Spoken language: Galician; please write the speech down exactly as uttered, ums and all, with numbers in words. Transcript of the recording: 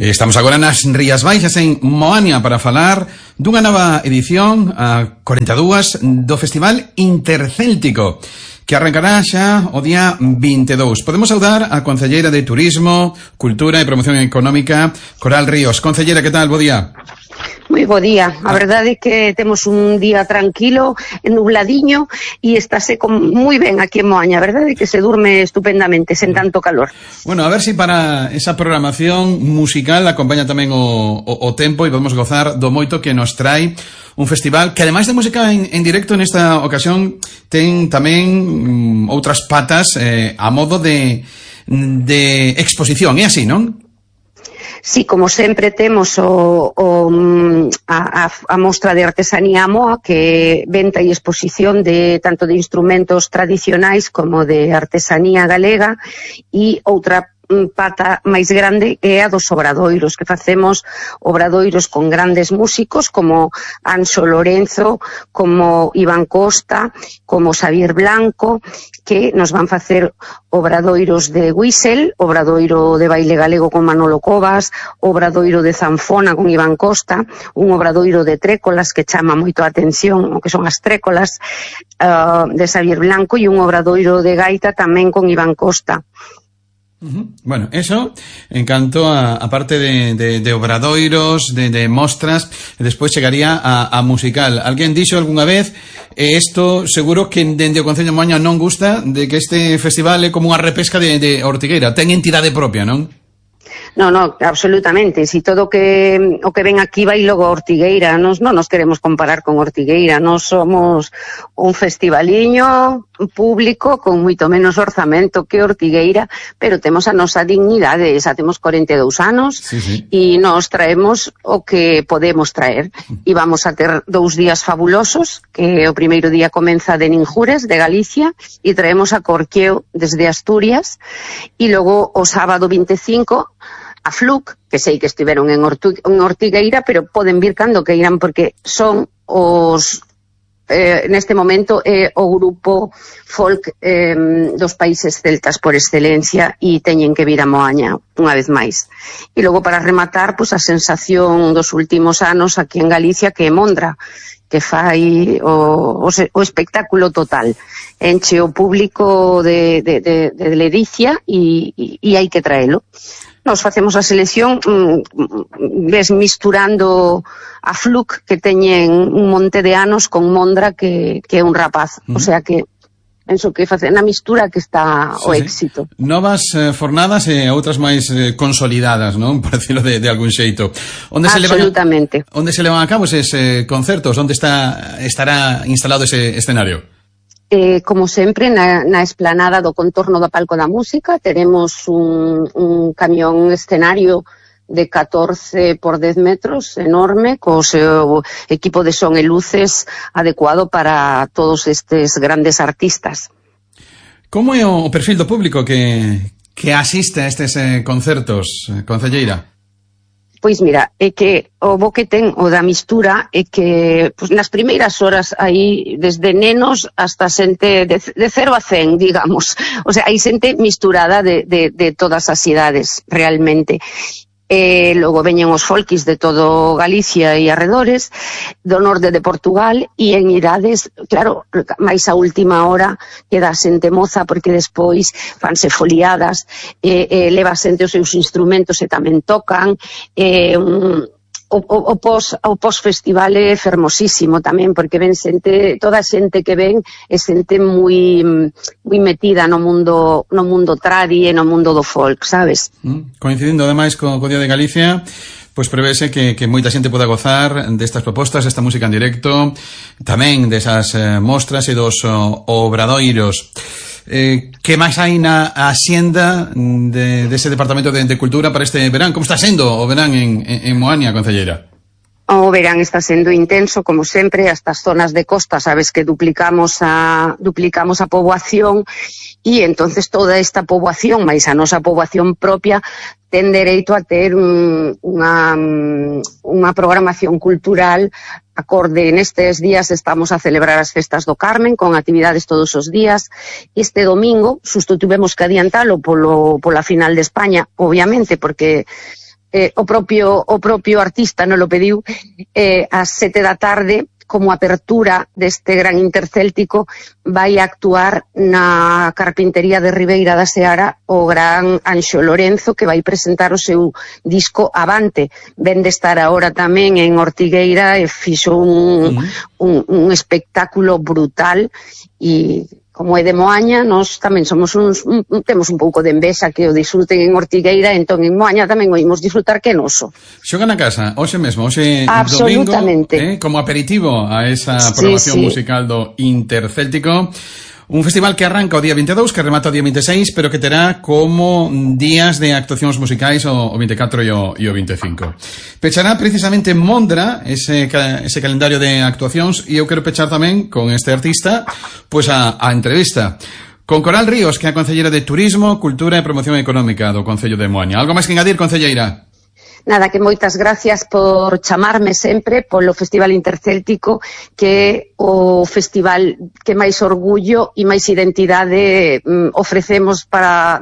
Estamos agora nas Rías Baixas en Moaña para falar dunha nova edición, a cuarenta e dúas, do Festival Intercéltico, que arrancará xa o día vinte e dous. Podemos saudar a concelleira de Turismo, Cultura e Promoción Económica, Coral Ríos. Concelleira, que tal? Bo día. Moi bo día. A verdade é que temos un día tranquilo, nubladiño, e estáse moi ben aquí en Moaña. A verdade é que se durme estupendamente, sen tanto calor. Bueno, a ver si para esa programación musical acompaña tamén o, o, o tempo e podemos gozar do moito que nos trae un festival que, ademais de música en, en directo, nesta ocasión ten tamén mm, outras patas eh, a modo de, de exposición. É así, non? Sí, como sempre temos o, o, a, a mostra de artesanía Moa, que é venta e exposición de tanto de instrumentos tradicionais como de artesanía galega, e outra pata máis grande é a dos obradoiros, que facemos obradoiros con grandes músicos como Anxo Lorenzo, como Iván Costa, como Xavier Blanco, que nos van facer obradoiros de whistle, obradoiro de baile galego con Manolo Covas, obradoiro de zanfona con Iván Costa, un obradoiro de trécolas que chama moito a atención, o que son as trécolas, uh, de Xavier Blanco, e un obradoiro de gaita tamén con Iván Costa. Uh-huh. Bueno, eso en canto a, a parte de, de, de obradoiros, de, de mostras, e despois chegaría a, a musical. Alguén dixo algunha vez, e isto seguro que dende o Concello de Moaña non gusta, de que este festival é como unha repesca de, de Ortigueira, ten entidade propia, non? No, no, absolutamente. Si todo o que o que ven aquí vai logo a Ortigueira, nos non nos queremos comparar con Ortigueira, nos somos un festivaliño público con moito menos orzamento que Ortigueira, pero temos a nosa dignidade, xa temos cuarenta e dous anos, sí, sí. E nos traemos o que podemos traer. E vamos a ter dous días fabulosos, que o primeiro día comeza de Ninjures, de Galicia, e traemos a Corqueo desde Asturias, e logo o sábado vinte e cinco a Fluc, que sei que estiveron en, Ortu en Ortigueira, pero poden vir cando que irán, porque son os, eh, neste momento, eh, o grupo folk eh, dos países celtas por excelencia, e teñen que vir a Moaña unha vez máis. E logo, para rematar, pues, a sensación dos últimos anos aquí en Galicia, que é Mondra, que fai o, o, o espectáculo total. Enche o público de, de, de, de ledicia, e, e, e hai que traelo. Nos facemos a selección, ves, misturando a Fluc, que teñen un monte de anos, con Mondra, que, que é un rapaz. Uh-huh. O sea que penso que facen a mistura que está sí, o sí. éxito. Novas eh, fornadas e outras máis eh, consolidadas, non? Por decirlo de, de algún xeito. Onde Absolutamente. Se levan, onde se levan a cabo eses eh, concertos? Onde está, estará instalado ese escenario? Eh, como sempre, na, na esplanada do contorno do Palco da Música teremos un, un camión escenario de catorce por dez metros, enorme, co seu equipo de son e luces adecuado para todos estes grandes artistas. Como é o perfil do público que, que asiste a estes eh, concertos, concelleira? Pois mira, é que o bo que ten o da mistura é que pues, nas primeiras horas aí, desde nenos hasta xente de, de cero a cen, digamos. O sea, hai xente misturada de, de, de todas as idades, realmente. E logo veñen os folkis de todo Galicia e arredores, do norte de Portugal, e en idades, claro, máis a última hora queda xente moza, porque despois fanse foliadas, e, e leva xente os seus instrumentos e tamén tocan, e um, o, o, o, pos, o pos-festival é fermosísimo tamén, porque ven xente, toda a xente que ven é xente moi moi metida no mundo no mundo tradi e no mundo do folk, sabes? Mm, coincidindo ademais co, co Día de Galicia, pois prevese que, que moita xente poda gozar destas propostas, desta música en directo, tamén desas eh, mostras e dos oh, obradoiros. Eh, que máis hai na axenda de, dese Departamento de, de Cultura para este verán? Como está sendo o verán en, en, en Moaña, concelleira? O verán está sendo intenso, como sempre, hasta as zonas de costa, sabes que duplicamos a duplicamos a poboación, e entonces toda esta poboación, máis a nosa poboación propia, ten dereito a ter un, unha, unha programación cultural acorde. Nestes días estamos a celebrar as festas do Carmen con actividades todos os días. Este domingo, xusto tuvemos que adiantalo polo, pola final de España, obviamente, porque eh, o propio o propio artista non lo pediu, eh, ás sete da tarde, como apertura deste gran intercéltico, vai a actuar na carpintería de Ribeira da Seara o gran Anxo Lorenzo, que vai presentar o seu disco Avante. Ven de estar agora tamén en Ortigueira e fixo un, mm. un, un espectáculo brutal, e como é de Moaña, nós tamén somos uns, un, temos un pouco de envexa que o disfruten en Ortigueira, entón en Moaña tamén o imos disfrutar que noso. Xogan na casa, hoxe mesmo, hoxe domingo, eh, como aperitivo a esa programación sí, sí. musical do Intercéltico. Un festival que arranca o día veintidós, que remata o día veintiséis, pero que terá como días de actuacións musicais o, o veinticuatro e o, e o veinticinco. Pechará precisamente Mondra ese, ese calendario de actuacións, e eu quero pechar tamén con este artista pois a, a entrevista con Coral Ríos, que é a Concelleira de Turismo, Cultura e Promoción Económica do Concello de Moaña. Algo máis que engadir, Concelleira? Nada, que moitas gracias por chamarme sempre polo Festival Intercéltico, que é o festival que máis orgullo e máis identidade mm, ofrecemos para